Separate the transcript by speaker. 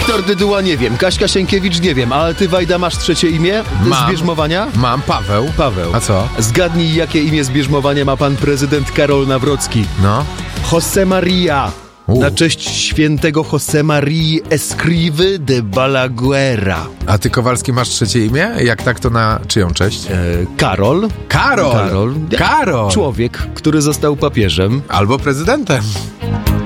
Speaker 1: Wiktor Dyduła nie wiem, Kaśka Sienkiewicz nie wiem, ale ty, Wajda, masz trzecie imię z bierzmowania?
Speaker 2: Mam, Paweł.
Speaker 1: Paweł.
Speaker 2: A co?
Speaker 1: Zgadnij, jakie imię z bierzmowania ma pan prezydent Karol Nawrocki.
Speaker 2: No.
Speaker 1: José María. Na cześć świętego José Marii Escrivy de Balaguera.
Speaker 2: A ty, Kowalski, masz trzecie imię? Jak tak, to na czyją cześć?
Speaker 1: Karol.
Speaker 2: Karol!
Speaker 1: Człowiek, który został papieżem.
Speaker 2: Albo prezydentem.